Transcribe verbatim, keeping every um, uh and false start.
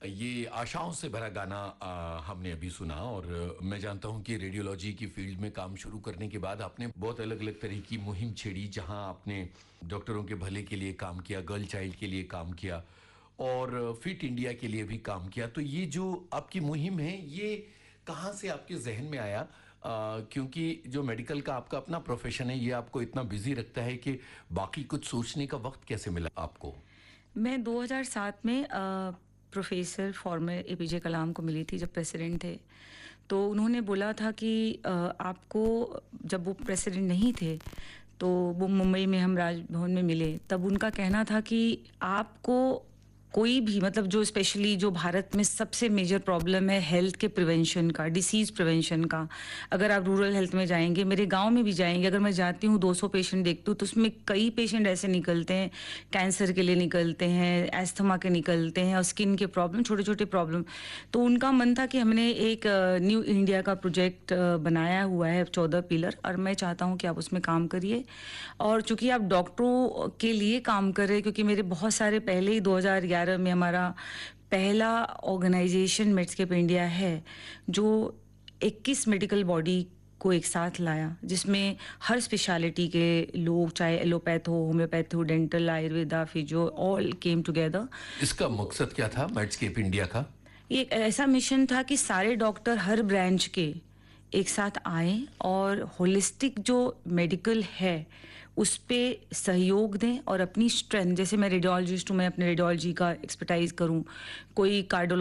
ये आशाओं से भरा गाना आ, हमने अभी सुना और मैं जानता हूं कि रेडियोलॉजी की फील्ड में काम शुरू करने के बाद आपने बहुत अलग अलग तरह की मुहिम छेड़ी, जहां आपने डॉक्टरों के भले के लिए काम किया, गर्ल चाइल्ड के लिए काम किया और फिट इंडिया के लिए भी काम किया। तो ये जो आपकी मुहिम है, ये कहाँ से आपके जहन में आया? आ, क्योंकि जो मेडिकल का आपका अपना प्रोफेशन है, ये आपको इतना बिजी रखता है कि बाकी कुछ सोचने का वक्त कैसे मिला आपको? मैं दो हज़ार सात में प्रोफेसर फॉर्मर एपीजे कलाम को मिली थी जब प्रेसिडेंट थे। तो उन्होंने बोला था कि अ, आपको, जब वो प्रेसिडेंट नहीं थे तो वो मुंबई में हम राजभवन में मिले, तब उनका कहना था कि आपको कोई भी, मतलब जो स्पेशली जो भारत में सबसे मेजर प्रॉब्लम है हेल्थ के प्रिवेंशन का, डिसीज़ प्रिवेंशन का। अगर आप रूरल हेल्थ में जाएंगे, मेरे गांव में भी जाएंगे, अगर मैं जाती हूँ दो सौ पेशेंट देखती हूँ तो उसमें कई पेशेंट ऐसे निकलते हैं, कैंसर के लिए निकलते हैं, एस्थमा के निकलते हैं और स्किन के प्रॉब्लम, छोटे छोटे प्रॉब्लम। तो उनका मन था कि हमने एक न्यू इंडिया का प्रोजेक्ट बनाया हुआ है, चौदह पिलर, और मैं चाहता हूँ कि आप उसमें काम करिए। और चूंकि आप डॉक्टरों के लिए काम कर रहे हैं, क्योंकि मेरे बहुत सारे पहले ही दो हज़ार ग्यारह में हमारा पहला ऑर्गेनाइजेशन मेडस्केप इंडिया है जो इक्कीस मेडिकल बॉडी को एक साथ लाया, जिसमें हर स्पेशलिटी के लोग, चाहे एलोपैथ हो, होम्योपैथ हो, dental, Ayurveda, physio, all came together. इसका मकसद क्या था मेडस्केप इंडिया का? ये एक ऐसा मिशन था कि सारे डॉक्टर हर ब्रांच के एक साथ आए और होलिस्टिक जो मेडिकल है उस पे सहयोग दें और अपनी स्ट्रेंथ, जैसे मैं रेडियोलॉजिस्ट हूँ, मैं अपने रेडियोलॉजी का एक्सपर्टाइज करूँ, कोई कार्डियो